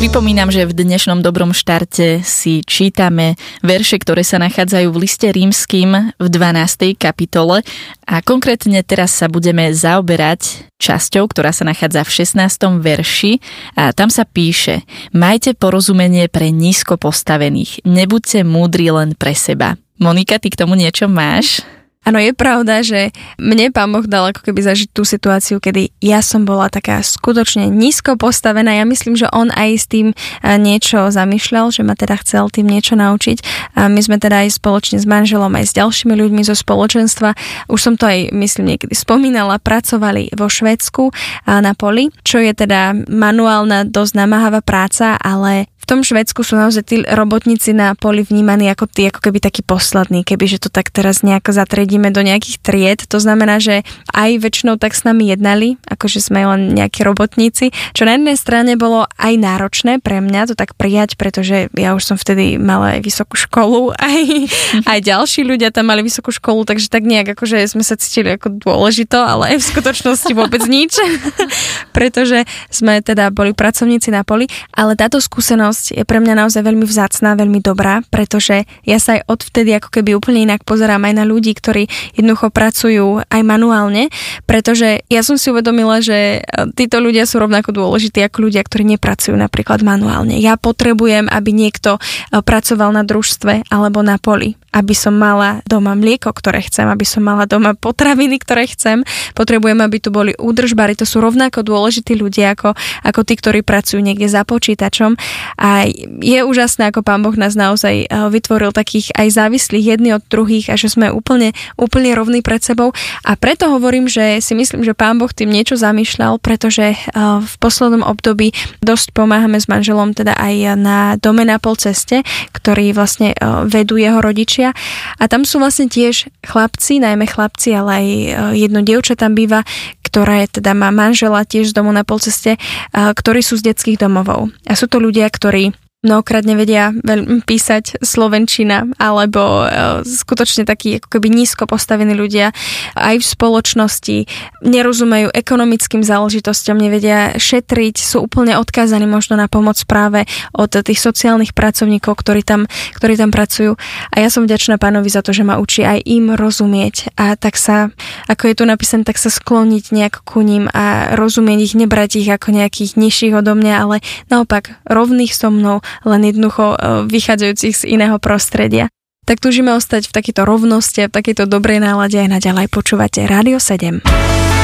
Pripomínam, že v dnešnom Dobrom štarte si čítame verše, ktoré sa nachádzajú v liste Rímskym v 12. kapitole a konkrétne teraz sa budeme zaoberať časťou, ktorá sa nachádza v 16. verši a tam sa píše: Majte porozumenie pre nízko postavených, nebuďte múdri len pre seba. Monika, ty k tomu niečo máš? Áno, je pravda, že mne Pán Boh dal ako keby zažiť tú situáciu, kedy ja som bola taká skutočne nízko postavená. Ja myslím, že on aj s tým niečo zamýšľal, že ma teda chcel tým niečo naučiť. A my sme teda aj spoločne s manželom, aj s ďalšími ľuďmi zo spoločenstva, už som to aj myslím niekedy spomínala, pracovali vo Švédsku na poli, čo je teda manuálna, dosť namáhavá práca, ale v tom Švédsku sú naozaj tí robotníci na poli vnímaní ako tí, ako keby takí poslední, kebyže to tak teraz nejako zatredíme do nejakých tried. To znamená, že aj väčšinou tak s nami jednali, akože sme len nejakí robotníci, čo na jednej strane bolo aj náročné pre mňa to tak prijať, pretože ja už som vtedy mala aj vysokú školu, aj ďalší ľudia tam mali vysokú školu, takže tak nejak akože sme sa cítili ako dôležito, ale v skutočnosti vôbec nič, pretože sme teda boli pracovníci na poli, ale táto skúsenosť je pre mňa naozaj veľmi vzácna, veľmi dobrá, pretože ja sa aj odvtedy ako keby úplne inak pozerám aj na ľudí, ktorí jednoducho pracujú aj manuálne, pretože ja som si uvedomila, že títo ľudia sú rovnako dôležití ako ľudia, ktorí nepracujú napríklad manuálne. Ja potrebujem, aby niekto pracoval na družstve alebo na poli, aby som mala doma mlieko, ktoré chcem, aby som mala doma potraviny, ktoré chcem. Potrebujem, aby tu boli údržbári, to sú rovnako dôležití ľudia ako tí, ktorí pracujú niekde za počítačom. A je úžasné, ako Pán Boh nás naozaj vytvoril takých aj závislých jedni od druhých a že sme úplne rovní pred sebou. A preto hovorím, že si myslím, že Pán Boh tým niečo zamýšľal, pretože v poslednom období dosť pomáhame s manželom teda aj na dome na polceste, ktorý vlastne vedú jeho rodičia. A tam sú vlastne tiež chlapci, najmä chlapci, ale aj jedno dievča tam býva, ktoré teda má manžela tiež z domu na polceste, ktorí sú z detských domovov. A sú to ľudia, ktorí mnohokrát nevedia písať slovenčina, alebo skutočne takí ako keby nízko postavení ľudia aj v spoločnosti, nerozumejú ekonomickým záležitostiam, nevedia šetriť, sú úplne odkázaní možno na pomoc práve od tých sociálnych pracovníkov, ktorí tam pracujú. A ja som vďačná Pánovi za to, že ma učí aj im rozumieť a tak sa, ako je tu napísané, tak sa skloniť nejak ku ním a rozumieť ich, nebrať ich ako nejakých nižších odo mňa, ale naopak rovných so mnou, len jednoducho vychádzajúcich z iného prostredia. Tak túžime ostať v takejto rovnosti a v takejto dobrej nálade aj naďalej. Počúvate Rádio 7.